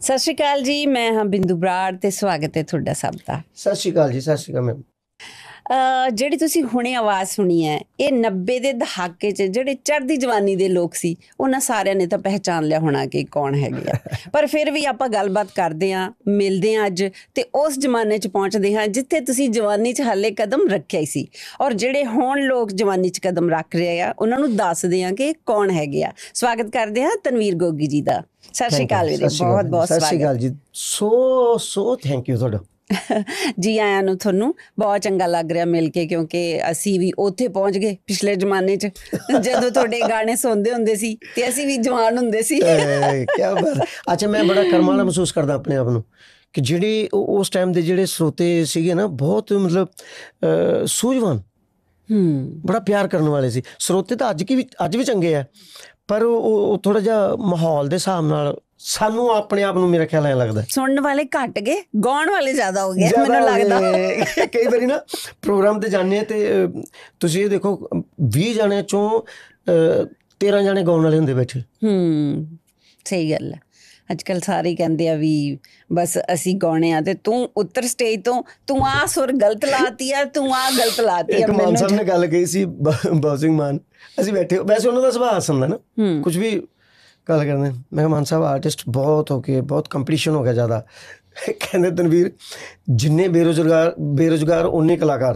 ਸਤਿ ਸ਼੍ਰੀ ਅਕਾਲ ਜੀ, ਮੈਂ ਹਾਂ ਬਿੰਦੂ ਬਰਾੜ ਤੇ ਸਵਾਗਤ ਹੈ ਤੁਹਾਡਾ ਸਭ ਦਾ। ਸਤਿ ਸ਼੍ਰੀ ਅਕਾਲ ਜੀ। ਸਤਿ ਸ਼੍ਰੀ ਅਕਾਲ ਮੈਮ। ਜਿਹੜੀ ਤੁਸੀਂ ਹੁਣੇ ਆਵਾਜ਼ ਸੁਣੀ ਹੈ, ਇਹ 90 ਦੇ ਦਹਾਕੇ 'ਚ ਜਿਹੜੇ ਚੜ੍ਹਦੀ ਜਵਾਨੀ ਦੇ ਲੋਕ ਸੀ, ਉਹਨਾਂ ਸਾਰਿਆਂ ਨੇ ਤਾਂ ਪਹਿਚਾਨ ਲਿਆ ਹੋਣਾ ਕਿ ਕੌਣ ਹੈਗੇ ਆ। ਪਰ ਫਿਰ ਵੀ ਆਪਾਂ ਗੱਲਬਾਤ ਕਰਦੇ ਹਾਂ, ਮਿਲਦੇ ਹਾਂ ਅੱਜ, ਤੇ ਉਸ ਜ਼ਮਾਨੇ 'ਚ ਪਹੁੰਚਦੇ ਹਾਂ ਜਿੱਥੇ ਤੁਸੀਂ ਜਵਾਨੀ 'ਚ ਹਾਲੇ ਕਦਮ ਰੱਖਿਆ ਹੀ ਸੀ, ਔਰ ਜਿਹੜੇ ਹੁਣ ਲੋਕ ਜਵਾਨੀ 'ਚ ਕਦਮ ਰੱਖ ਰਹੇ ਆ ਉਹਨਾਂ ਨੂੰ ਦੱਸਦੇ ਹਾਂ ਕਿ ਕੌਣ ਹੈਗੇ ਆ। ਸਵਾਗਤ ਕਰਦੇ ਹਾਂ ਤਨਵੀਰ ਗੋਗੀ ਜੀ ਦਾ। ਸਤਿ ਸ਼੍ਰੀ ਅਕਾਲ ਵੀਰੇ, ਬਹੁਤ ਬਹੁਤ ਸਤਿ ਸ਼੍ਰੀ ਅਕਾਲ ਸਵਾਗਤ ਜੀ। ਸੋ ਥੈਂਕ ਯੂ ਤੁਹਾਡਾ। ਜੀ ਆਇਆਂ ਨੂੰ ਤੁਹਾਨੂੰ। ਬਹੁਤ ਚੰਗਾ ਲੱਗ ਰਿਹਾ ਮਿਲ ਕੇ, ਕਿਉਂਕਿ ਅਸੀਂ ਵੀ ਉੱਥੇ ਪਹੁੰਚ ਗਏ ਪਿਛਲੇ ਜ਼ਮਾਨੇ 'ਚ ਜਦੋਂ ਤੁਹਾਡੇ ਗਾਣੇ ਸੁਣਦੇ ਹੁੰਦੇ ਸੀ ਤੇ ਅਸੀਂ ਵੀ ਜਵਾਨ ਹੁੰਦੇ ਸੀ। ਕਿਆ ਬਾਤ। ਅੱਛਾ, ਮੈਂ ਬੜਾ ਕਰਮ ਵਾਲਾ ਮਹਿਸੂਸ ਕਰਦਾ ਆਪਣੇ ਆਪ ਨੂੰ ਕਿ ਜਿਹੜੇ ਉਸ ਟਾਈਮ ਦੇ ਜਿਹੜੇ ਸਰੋਤੇ ਸੀਗੇ ਨਾ, ਬਹੁਤ ਮਤਲਬ ਸੂਝਵਾਨ, ਬੜਾ ਪਿਆਰ ਕਰਨ ਵਾਲੇ ਸੀ। ਸਰੋਤੇ ਤਾਂ ਅੱਜ ਵੀ ਚੰਗੇ ਆ, ਪਰ ਉਹ ਥੋੜਾ ਜਿਹਾ ਮਾਹੌਲ ਦੇ ਹਿਸਾਬ ਨਾਲ ਸਾਨੂੰ ਆਪਣੇ ਆਪ ਨੂੰ, ਮੇਰਾ ਖਿਆਲ ਐਂ ਲੱਗਦਾ, ਸੁਣਨ ਵਾਲੇ ਘੱਟ ਗਏ, ਗਾਉਣ ਵਾਲੇ ਜ਼ਿਆਦਾ ਹੋ ਗਏ ਮੈਨੂੰ ਲੱਗਦਾ। ਕਈ ਵਾਰੀ ਨਾ ਪ੍ਰੋਗਰਾਮ ਤੇ ਜਾਂਦੇ ਆ ਤੇ ਤੁਸੀਂ ਇਹ ਦੇਖੋ 20 ਜਾਣਿਆਂ ਚੋਂ 13 ਜਾਣੇ ਗਾਉਣ ਵਾਲੇ ਹੁੰਦੇ ਬੈਠੇ। ਸਹੀ ਗੱਲ ਹੈ। ਅੱਜ ਕੱਲ੍ਹ ਸਾਰੇ ਕਹਿੰਦੇ ਆ ਵੀ ਬਸ ਅਸੀਂ ਗਾਉਣੇ ਆ, ਤੇ ਤੂੰ ਉੱਤਰ ਸਟੇਜ ਤੋਂ ਤੂੰ ਆਹ ਸੁਰ ਗਲਤ ਲਾਤੀ ਆ, ਤੂੰ ਆਹ ਗਲਤ ਲਾਤੀ ਆ। ਇੱਕ ਮਾਨ ਸਾਹਿਬ ਨੇ ਗੱਲ ਕਹੀ ਸੀ, ਬਾਜ਼ਿੰਗ ਮਾਨ, ਅਸੀਂ ਬੈਠੇ, ਵੈਸੇ ਉਹਨਾਂ ਦਾ ਸੁਭਾਅ ਹੱਸਣ ਦਾ ਨਾ, ਕੁਝ ਵੀ ਗੱਲ ਕਰਦੇ। ਮੈਂ ਕਿਹਾ ਮਾਨ ਸਾਹਿਬ ਆਰਟਿਸਟ ਬਹੁਤ ਹੋ ਗਏ, ਬਹੁਤ ਕੰਪੀਟੀਸ਼ਨ ਹੋ ਗਿਆ ਜ਼ਿਆਦਾ। ਕਹਿੰਦੇ ਤਨਵੀਰ, ਜਿੰਨੇ ਬੇਰੁਜ਼ਗਾਰ ਉਨੇ ਕਲਾਕਾਰ।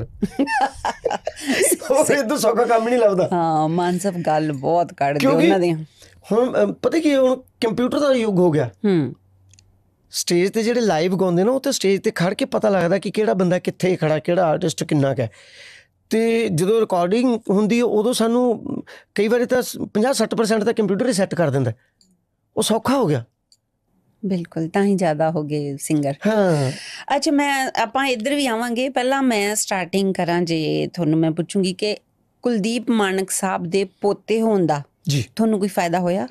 ਉਹ ਇਦੋਂ ਸੌਖਾ ਕੰਮ ਨਹੀਂ ਲੱਭਦਾ। ਹਾਂ, ਮਾਨ ਸਾਹਿਬ ਗੱਲ ਬਹੁਤ ਕੱਢਦੇ ਉਹਨਾਂ ਦੀਆਂ। ਹੁਣ ਪਤਾ ਕੀ, ਹੁਣ ਕੰਪਿਊਟਰ ਦਾ ਯੁੱਗ ਹੋ ਗਿਆ। ਸਟੇਜ ਤੇ ਜਿਹੜੇ ਲਾਈਵ ਗਾਉਂਦੇ ਨਾ, ਉਹ ਤਾਂ ਸਟੇਜ ਤੇ ਖੜ ਕੇ ਪਤਾ ਲੱਗਦਾ ਕਿ ਕਿਹੜਾ ਬੰਦਾ ਕਿੱਥੇ ਖੜਾ, ਕਿਹੜਾ ਆਰਟਿਸਟ ਕਿੰਨਾ ਕੁ ਹੈ। ਤੇ ਜਦੋਂ ਰਿਕਾਰਡਿੰਗ ਹੁੰਦੀ ਹੈ ਉਦੋਂ ਸਾਨੂੰ ਕਈ ਵਾਰੀ ਤਾਂ 50-60% ਤਾਂ ਕੰਪਿਊਟਰ ਹੀ ਸੈੱਟ ਕਰ ਦਿੰਦਾ। ਉਹ ਸੌਖਾ ਹੋ ਗਿਆ। ਬਿਲਕੁਲ, ਤਾਂ ਹੀ ਜ਼ਿਆਦਾ ਹੋ ਗਏ ਸਿੰਗਰ। ਹਾਂ। ਅੱਛਾ, ਆਪਾਂ ਇੱਧਰ ਵੀ ਆਵਾਂਗੇ। ਪਹਿਲਾਂ ਮੈਂ ਸਟਾਰਟਿੰਗ ਕਰਾਂ, ਜੇ ਤੁਹਾਨੂੰ ਮੈਂ ਪੁੱਛੂੰਗੀ ਕਿ ਕੁਲਦੀਪ ਮਾਣਕ ਸਾਹਿਬ ਦੇ ਪੋਤੇ ਹੋਣ ਦਾ ਜੀ ਤੁਹਾਨੂੰ ਕੋਈ ਫਾਇਦਾ ਹੋਇਆ?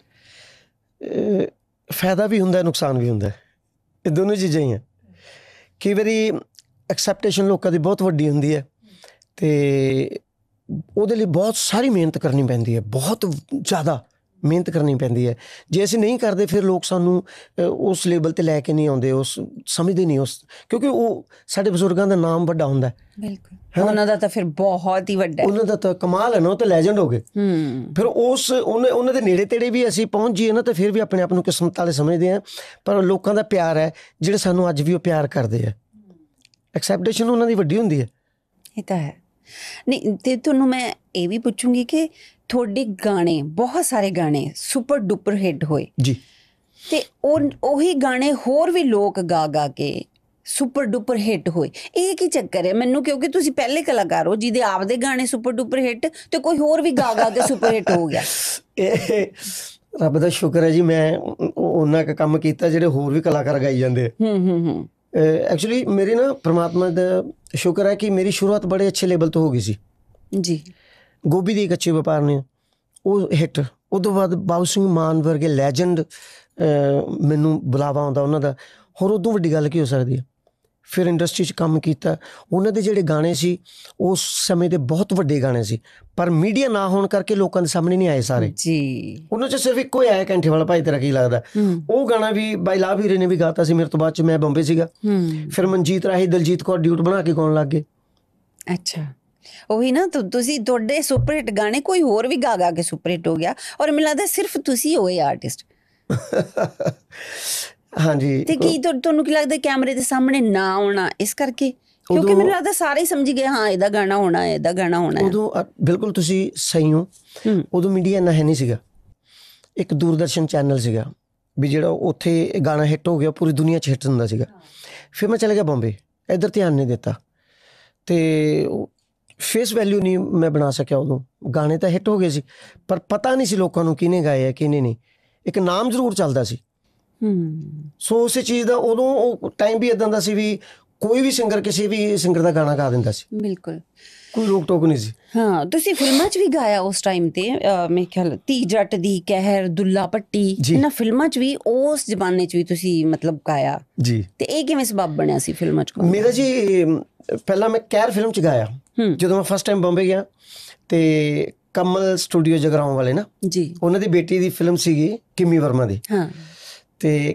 ਫਾਇਦਾ ਵੀ ਹੁੰਦਾ, ਨੁਕਸਾਨ ਵੀ ਹੁੰਦਾ। ਇਹ ਦੋਨੋਂ ਚੀਜ਼ਾਂ ਹੀ ਆ। ਕਈ ਵਾਰੀ ਐਕਸੈਪਟੇਸ਼ਨ ਲੋਕਾਂ ਦੀ ਬਹੁਤ ਵੱਡੀ ਹੁੰਦੀ ਹੈ, ਤੇ ਉਹਦੇ ਲਈ ਬਹੁਤ ਸਾਰੀ ਮਿਹਨਤ ਕਰਨੀ ਪੈਂਦੀ ਹੈ, ਬਹੁਤ ਜ਼ਿਆਦਾ ਮਿਹਨਤ ਕਰਨੀ ਪੈਂਦੀ ਹੈ। ਜੇ ਅਸੀਂ ਨਹੀਂ ਕਰਦੇ ਫਿਰ ਲੋਕ ਸਾਨੂੰ ਉਸ ਲੈਵਲ 'ਤੇ ਲੈ ਕੇ ਨਹੀਂ ਆਉਂਦੇ, ਉਸ ਸਮਝਦੇ ਨਹੀਂ ਉਸ, ਕਿਉਂਕਿ ਉਹ ਸਾਡੇ ਬਜ਼ੁਰਗਾਂ ਦਾ ਨਾਮ ਵੱਡਾ ਹੁੰਦਾ। ਬਿਲਕੁਲ, ਉਹਨਾਂ ਦਾ ਤਾਂ ਫਿਰ ਬਹੁਤ ਹੀ ਵੱਡਾ, ਉਹਨਾਂ ਦਾ ਤਾਂ ਕਮਾਲ ਹੈ ਨਾ, ਉਹ ਤਾਂ ਲੈਜੈਂਡ ਹੋ ਗਏ। ਫਿਰ ਉਹਨਾਂ ਦੇ ਨੇੜੇ ਤੇੜੇ ਵੀ ਅਸੀਂ ਪਹੁੰਚ ਜਾਈਏ ਨਾ, ਤਾਂ ਫਿਰ ਵੀ ਆਪਣੇ ਆਪ ਨੂੰ ਕਿਸਮਤ ਵਾਲੇ ਸਮਝਦੇ ਹਾਂ। ਪਰ ਲੋਕਾਂ ਦਾ ਪਿਆਰ ਹੈ ਜਿਹੜੇ ਸਾਨੂੰ ਅੱਜ ਵੀ ਉਹ ਪਿਆਰ ਕਰਦੇ ਆ। ਐਕਸੈਪਟੇਸ਼ਨ ਉਹਨਾਂ ਦੀ ਵੱਡੀ ਹੁੰਦੀ ਹੈ। ਇਹ ਤਾਂ ਹੈ। ਨਹੀਂ, ਤੇ ਤੁਹਾਨੂੰ ਮੈਂ ਇਹ ਵੀ ਪੁੱਛੂੰਗੀ ਕਿ ਤੁਹਾਡੇ ਗਾਣੇ, ਬਹੁਤ ਸਾਰੇ ਗਾਣੇ ਸੁਪਰ ਡੁਪਰ ਹਿੱਟ ਹੋਏ ਜੀ, ਤੇ ਉਹੀ ਗਾਣੇ ਹੋਰ ਵੀ ਲੋਕ ਗਾ ਗਾ ਕੇ ਸੁਪਰ ਡੁਪਰ ਹਿੱਟ ਹੋਏ। ਇਹ ਕੀ ਚੱਕਰ ਹੈ ਮੈਨੂੰ? ਕਿਉਂਕਿ ਤੁਸੀਂ ਪਹਿਲੇ ਕਲਾਕਾਰ ਹੋ ਜਿਹਦੇ ਆਪਦੇ ਗਾਣੇ ਸੁਪਰ ਡੁਪਰ ਹਿੱਟ, ਤੇ ਕੋਈ ਹੋਰ ਵੀ ਗਾ ਗਾ ਕੇ ਸੁਪਰ ਹਿੱਟ ਹੋ ਗਿਆ। ਇਹ ਰੱਬ ਦਾ ਸ਼ੁਕਰ ਹੈ ਜੀ, ਮੈਂ ਉਹਨਾਂ ਕੁ ਕੰਮ ਕੀਤਾ ਜਿਹੜੇ ਹੋਰ ਵੀ ਕਲਾਕਾਰ ਗਾਈ ਜਾਂਦੇ। ਐਕਚੁਅਲੀ ਮੇਰੀ ਨਾ ਪਰਮਾਤਮਾ ਦਾ ਸ਼ੁਕਰ ਹੈ ਕਿ ਮੇਰੀ ਸ਼ੁਰੂਆਤ ਬੜੇ ਅੱਛੇ ਲੈਵਲ ਤੋਂ ਹੋ ਗਈ ਸੀ ਜੀ। ਗੋਭੀ ਦੇ ਕੱਚੇ ਵਪਾਰ ਨੇ ਉਹ ਹਿੱਟ, ਉਹ ਤੋਂ ਬਾਅਦ ਬਾਬੂ ਸਿੰਘ ਮਾਨ ਵਰਗੇ ਲੈਜੈਂਡ ਮੈਨੂੰ ਬੁਲਾਵਾ ਆਉਂਦਾ ਉਹਨਾਂ ਦਾ। ਹੋਰ ਉਦੋਂ ਵੱਡੀ ਗੱਲ ਕੀ ਹੋ ਸਕਦੀ ਹੈ? ਫਿਰ ਇੰਡਸਟਰੀ 'ਚ ਕੰਮ ਕੀਤਾ। ਉਹਨਾਂ ਦੇ ਜਿਹੜੇ ਗਾਣੇ ਸੀ ਉਸ ਸਮੇਂ ਦੇ ਬਹੁਤ ਵੱਡੇ ਗਾਣੇ ਸੀ, ਪਰ ਮੀਡੀਆ ਨਾ ਹੋਣ ਕਰਕੇ ਲੋਕਾਂ ਦੇ ਸਾਹਮਣੇ ਨਹੀਂ ਆਏ ਸਾਰੇ ਜੀ। ਉਹਨਾਂ 'ਚ ਸਿਰਫ ਇੱਕੋ ਹੀ ਆਇਆ, ਕੈਂਠੇ ਵਾਲਾ ਭਾਈ ਤੇਰਾ ਕੀ ਲੱਗਦਾ। ਉਹ ਗਾਣਾ ਵੀ ਬਾਈ ਲਾਭ ਹੀਰੇ ਨੇ ਵੀ ਗਾਤਾ ਸੀ ਮੇਰੇ ਤੋਂ ਬਾਅਦ 'ਚ। ਮੈਂ ਬੰਬੇ ਸੀਗਾ, ਫਿਰ ਮਨਜੀਤ ਰਾਹੀ, ਦਲਜੀਤ ਕੌਰ ਡਿਊਟ ਬਣਾ ਕੇ ਗਾਉਣ ਲੱਗ ਗਏ। ਅੱਛਾ, ਉਹੀ ਨਾ, ਤੁਸੀਂ ਤੁਹਾਡੇ ਸੁਪਰ ਹਿੱਟ ਗਾਣੇ ਕੋਈ ਹੋਰ ਵੀ ਗਾ ਗਾ ਕੇ ਸੁਪਰ ਹਿੱਟ ਹੋ ਗਿਆ, ਔਰ ਮੈਨੂੰ ਲੱਗਦਾ ਸਿਰਫ ਤੁਸੀਂ ਹੋਏ ਆਰਟਿਸਟ। ਹਾਂਜੀ। ਤੇ ਕੀ ਤੁਹਾਨੂੰ ਕੀ ਲੱਗਦਾ ਕੈਮਰੇ ਦੇ ਸਾਹਮਣੇ ਨਾ ਆਉਣਾ ਇਸ ਕਰਕੇ? ਕਿਉਂਕਿ ਮੈਨੂੰ ਲੱਗਦਾ ਸਾਰੇ ਹੀ ਸਮਝ ਗਏ, ਹਾਂ ਇਹਦਾ ਗਾਣਾ ਹੋਣਾ ਹੈ, ਇਹਦਾ ਗਾਣਾ ਹੋਣਾ ਹੈ। ਉਦੋਂ ਬਿਲਕੁਲ ਤੁਸੀਂ ਸਹੀ ਹੋ। ਉਦੋਂ ਮੀਡੀਆ ਇੰਨਾ ਹੈ ਨਹੀਂ ਸੀਗਾ। ਇੱਕ ਦੂਰਦਰਸ਼ਨ ਚੈਨਲ ਸੀਗਾ ਵੀ ਜਿਹੜਾ ਉੱਥੇ ਗਾਣਾ ਹਿੱਟ ਹੋ ਗਿਆ ਪੂਰੀ ਦੁਨੀਆ 'ਚ ਹਿੱਟ ਹੁੰਦਾ ਸੀਗਾ। ਫਿਰ ਮੈਂ ਚਲਾ ਗਿਆ ਬੰਬੇ, ਇੱਧਰ ਧਿਆਨ ਨਹੀਂ ਦਿੱਤਾ, ਤੇ ਫੇਸ ਵੈਲਿਊ ਨਹੀਂ ਮੈਂ ਬਣਾ ਸਕਿਆ। ਉਦੋਂ ਗਾਣੇ ਤਾਂ ਹਿੱਟ ਹੋ ਗਏ ਸੀ, ਪਰ ਪਤਾ ਨਹੀਂ ਸੀ ਲੋਕਾਂ ਨੂੰ ਕਿਹਨੇ ਗਾਏ ਆ ਕਿਹਨੇ ਨਹੀਂ। ਇੱਕ ਨਾਮ ਜ਼ਰੂਰ ਚੱਲਦਾ ਸੀ। ਸੋ ਉਸੇ ਚੀਜ਼ ਦਾ ਉਦੋਂ ਉਹ ਟਾਈਮ ਵੀ ਇੱਦਾਂ ਦਾ ਸੀ ਵੀ ਕੋਈ ਵੀ ਸਿੰਗਰ ਕਿਸੇ ਵੀ ਸਿੰਗਰ ਦਾ ਗਾਣਾ ਗਾ ਦਿੰਦਾ ਸੀ। ਬਿਲਕੁਲ, ਕੋਈ ਰੋਕ ਟੋਕ ਨਹੀਂ ਸੀ। ਹਾਂ, ਤੁਸੀਂ ਫਿਲਮਾਂ 'ਚ ਵੀ ਗਾਇਆ ਉਸ ਟਾਈਮ ਤੇ। ਮੇਰੇ ਖਿਆਲ ਧੀ ਜੱਟ ਦੀ, ਕਹਿਰ, ਦੁੱਲਾ ਭੱਟੀ, ਇਹਨਾਂ ਫਿਲਮਾਂ 'ਚ ਵੀ ਉਸ ਜ਼ਮਾਨੇ 'ਚ ਵੀ ਤੁਸੀਂ ਮਤਲਬ ਗਾਇਆ ਜੀ। ਤੇ ਇਹ ਕਿਵੇਂ ਸਬੱਬ ਬਣਿਆ ਸੀ ਫਿਲਮਾਂ 'ਚ? ਮੇਰਾ ਜੀ ਪਹਿਲਾਂ ਮੈਂ ਕਹਿਰ ਫਿਲਮ 'ਚ ਗਾਇਆ ਜਦੋਂ ਮੈਂ ਫਸਟ ਟਾਈਮ ਬੰਬੇ ਗਿਆ। ਤੇ ਕਮਲ ਸਟੂਡੀਓ ਜਗਰਾਉਂ ਵਾਲੇ ਨਾ ਜੀ, ਉਹਨਾਂ ਦੀ ਬੇਟੀ ਦੀ ਫਿਲਮ ਸੀਗੀ ਕਿਮੀ ਵਰਮਾ ਦੀ। ਤੇ